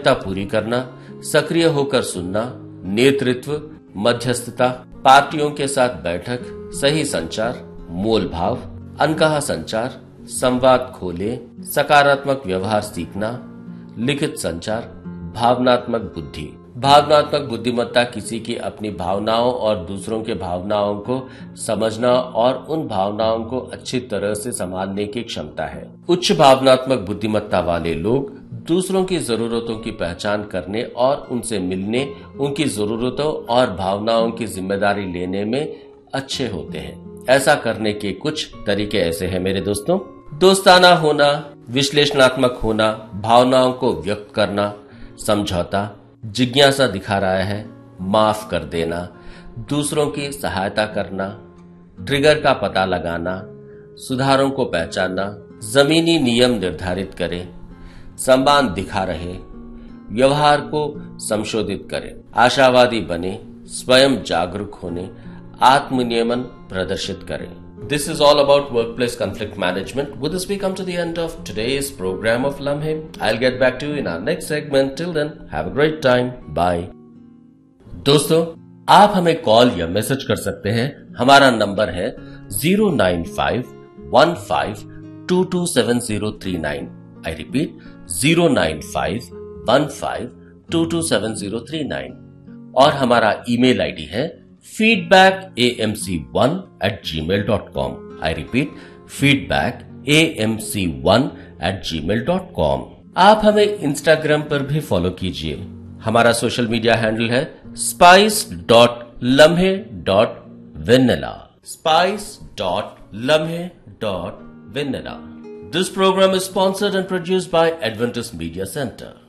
आवश्यकता पूरी करना, सक्रिय होकर सुनना, नेतृत्व, मध्यस्थता, पार्टियों के साथ बैठक, सही संचार, मोल भाव, अनकहा संचार, संवाद खोले, सकारात्मक व्यवहार सीखना, लिखित संचार, भावनात्मक बुद्धि। भावनात्मक बुद्धिमत्ता किसी की अपनी भावनाओं और दूसरों के भावनाओं को समझना और उन भावनाओं को अच्छी तरह से संभालने की क्षमता है। उच्च भावनात्मक बुद्धिमत्ता वाले लोग दूसरों की जरूरतों की पहचान करने और उनसे मिलने, उनकी जरूरतों और भावनाओं की जिम्मेदारी लेने में अच्छे होते हैं। ऐसा करने के कुछ तरीके ऐसे हैं मेरे दोस्तों। दोस्ताना होना, विश्लेषणात्मक होना, भावनाओं को व्यक्त करना, समझौता, जिज्ञासा दिखा रहा है, माफ कर देना, दूसरों की सहायता करना, ट्रिगर का पता लगाना, सुधारों को पहचानना, जमीनी नियम निर्धारित करें, सम्मान दिखा रहे, व्यवहार को संशोधित करें, आशावादी बने, स्वयं जागरूक होने, आत्मनियमन प्रदर्शित करें। This is all about workplace conflict management. With this, we come to the end of today's program of Lamhe. I'll get back to you in our next segment. Till then, have a great time. Bye. दोस्तों, आप हमें call या message कर सकते हैं। हमारा number है 09515227039। I repeat 09515227039। और हमारा ईमेल आईडी है feedbackamc1@gmail.com। I repeat feedbackamc1@gmail.com। आप हमें इंस्टाग्राम पर भी फॉलो कीजिए। हमारा सोशल मीडिया हैंडल है spice.lamhe.vanilla। spice.lamhe.vanilla। This program is sponsored and produced by Adventist Media Center.